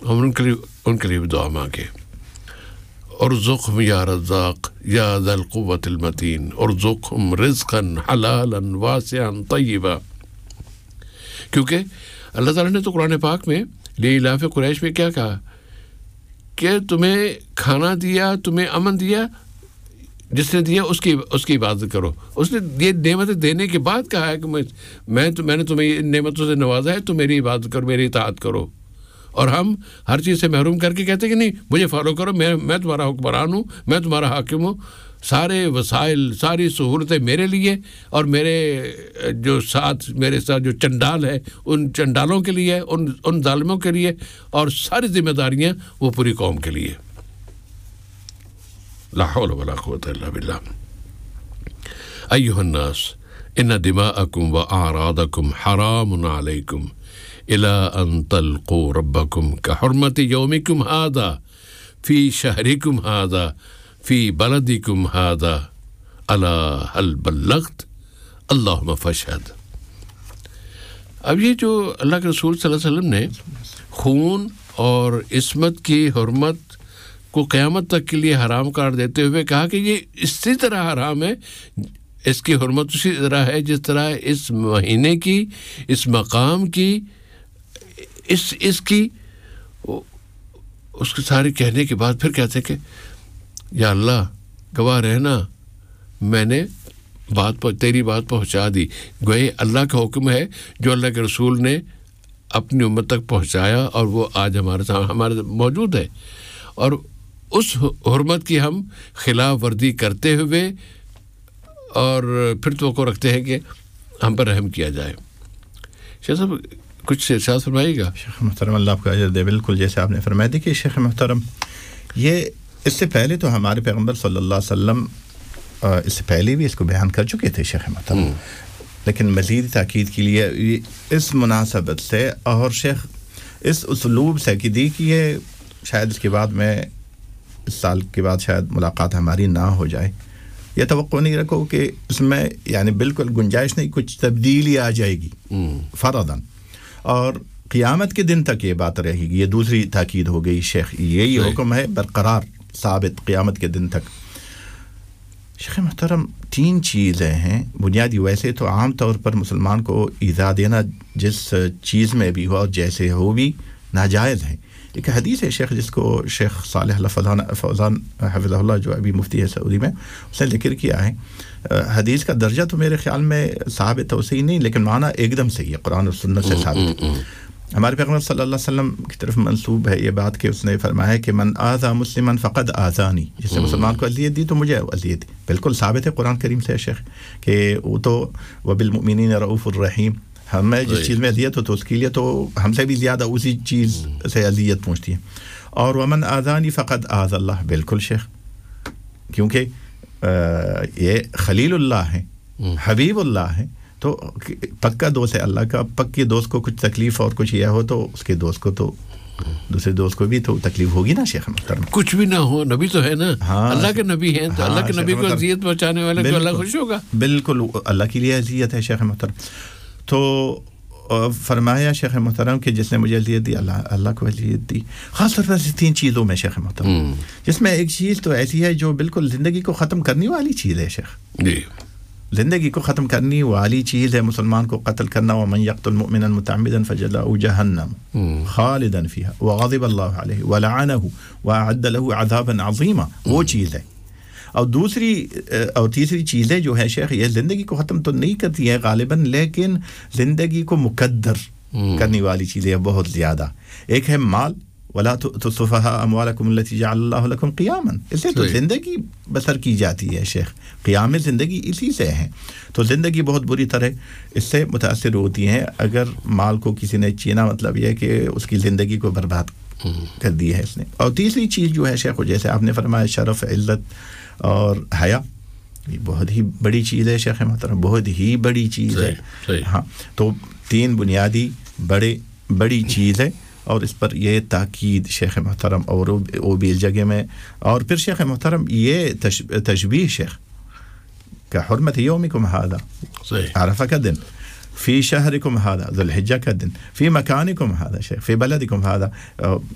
ہم ان کے لیے دعا مانگے. ارزقهم یا رزاق یا ذا القوة المتین ارزقهم رزقا حلالا واسعا طیبا. کیونکہ اللہ تعالیٰ نے تو قرآن پاک میں لإلاف قریش میں کیا کہا کہ تمہیں کھانا دیا, تمہیں امن دیا, جس نے دیا اس کی عبادت کرو. اس نے یہ نعمتیں دینے کے بعد کہا ہے کہ میں نے تمہیں ان نعمتوں سے نوازا ہے, تو میری عبادت کرو, میری اطاعت کرو. اور ہم ہر چیز سے محروم کر کے کہتے ہیں کہ نہیں مجھے فالو کرو, میں تمہارا حکمران ہوں, میں تمہارا حاکم ہوں, سارے وسائل ساری سہولتیں میرے لیے, اور میرے ساتھ جو چنڈال ہے ان چنڈالوں کے لیے, ان ظالموں کے لیے, اور ساری ذمہ داریاں وہ پوری قوم کے لیے. لا حول ولا قوة الا بالله. ایھا الناس ان دماءکم واعراضکم حرام علیکم إلى أن تلقوا ربكم كحرمة يومكم هذا في شهركم هذا في بلدكم هذا ألا هل بلغت اللهم فاشهد. اب یہ جو اللہ کے رسول صلی اللہ علیہ وسلم نے خون اور عصمت کی حرمت کو قیامت تک کے لیے حرام قرار دیتے ہوئے کہا کہ یہ اسی طرح حرام ہے, اس کی حرمت اسی طرح ہے جس طرح اس مہینے کی, اس مقام کی, اس کی, اس کے سارے کہنے کے بعد پھر کہتے ہیں کہ یا اللہ گواہ رہنا میں نے تیری بات پہنچا دی. گوئے اللہ کا حکم ہے جو اللہ کے رسول نے اپنی امت تک پہنچایا, اور وہ آج ہمارے موجود ہے, اور اس حرمت کی ہم خلاف ورزی کرتے ہوئے اور پھر توقع رکھتے ہیں کہ ہم پر رحم کیا جائے. شیخ صاحب کچھ ارشاد فرمائیے گا. شیخ محترم اللہ آپ کا اجر دے. بالکل جیسے آپ نے فرمایا. دیکھیے شیخ محترم, یہ اس سے پہلے تو ہمارے پیغمبر صلی اللہ علیہ وسلم اس سے پہلے بھی اس کو بیان کر چکے تھے شیخ محترم, لیکن مزید تاکید کے لیے اس مناسبت سے اور شیخ اس اسلوب سے کہ دیکھیے شاید اس کے بعد میں اس سال کے بعد شاید ملاقات ہماری نہ ہو جائے, یہ توقع نہیں رکھو کہ اس میں یعنی بالکل گنجائش نہیں, کچھ تبدیلی آ جائے گی فرضاً, اور قیامت کے دن تک یہ بات رہے گی. یہ دوسری تاکید ہو گئی شیخ, یہی حکم ہے برقرار ثابت قیامت کے دن تک. شیخ محترم 3 چیزیں ہیں بنیادی. ویسے تو عام طور پر مسلمان کو ایذا دینا جس چیز میں بھی ہو اور جیسے ہو بھی ناجائز ہے. ایک حدیث ہے شیخ جس کو شیخ صالح فوزان حفظہ اللہ جو ابھی مفتی ہے سعودی میں, اس نے ذکر کیا ہے. حدیث کا درجہ تو میرے خیال میں ثابت توسیع نہیں, لیکن معنی ایک دم صحیح ہے, قرآن اور سنت سے ثابت. ہمارے پیغمبر صلی اللہ علیہ وسلم کی طرف منسوب ہے یہ بات کہ اس نے فرمایا کہ من آذا مسلما فقد آذانی, جس نے مسلمان کو اذیت دی تو مجھے اذیت دی. بالکل ثابت ہے قرآن کریم سے شیخ کہ وہ تو وبالمؤمنین رؤوف الرحیم, ہمیں جس چیز میں اذیت ہو تو اس کے لیے تو ہم سے بھی زیادہ اسی چیز سے اذیت پہنچتی ہے. اور ومن آذانی فقد آذ اللہ, بالکل شیخ, کیونکہ یہ خلیل اللہ ہیں, حبیب اللہ ہیں, تو پکا دوست ہے اللہ کا. پکے دوست کو کچھ تکلیف اور کچھ یہ ہو تو اس کے دوست کو تو دوسرے دوست کو بھی تو تکلیف ہوگی نا شیخ محترم. کچھ بھی نہ ہو, نبی تو ہے نا, اللہ کے نبی ہیں, تو اللہ کے نبی کو اذیت پہنچانے والے کو اللہ خوش ہوگا. بالکل اللہ کے لیے اذیت ہے شیخ محترم. تو فرمایا شیخ محترم کہ جس نے مجھے اذیت دی اللہ کو اذیت دی. خاص طور پر 3 چیزوں میں شیخ محترم, جس میں ایک چیز تو ایسی ہے جو بالکل زندگی کو ختم کرنے والی چیز ہے شیخ. جی, زندگی کو ختم کرنے والی چیز ہے مسلمان کو قتل کرنا. ومن يقتل مؤمنا متعمدا فجزاؤه جهنم خالدا فيها وغضب الله عليه ولعنه واعد له عذابا عظيما. وہ چیز ہے. اور تیسری چیزیں جو ہے شیخ, یہ زندگی کو ختم تو نہیں کرتی ہے غالباً, لیکن زندگی کو مقدر کرنے والی چیزیں بہت زیادہ. ایک ہے مال, ولا تؤتوا السفهاء اموالكم التي جعل الله لكم قياما. اس سے تو زندگی بسر کی جاتی ہے شیخ, قیام زندگی اسی سے ہے. تو زندگی بہت بری طرح اس سے متاثر ہوتی ہے اگر مال کو کسی نے چھینا, مطلب یہ کہ اس کی زندگی کو برباد کر دی ہے اس نے. اور تیسری چیز جو ہے شیخ, جیسے آپ نے فرمایا شرف, عزت اور حیا, یہ بہت ہی بڑی چیز ہے شیخ محترم, بہت ہی بڑی چیز ہے. ہاں, تو 3 بنیادی بڑی چیز ہے, اور اس پر یہ تاکید شیخ محترم, اور وہ بھی اس جگہ میں. اور پھر شیخ محترم یہ تشبیہ شیخ کا حرمت یومکم ھذا, عرفہ کا دن, فی شہرکم ھذا, ذوالحجہ کا دن, فی مکانکم ھذا شیخ, فی بلدکم ھذا,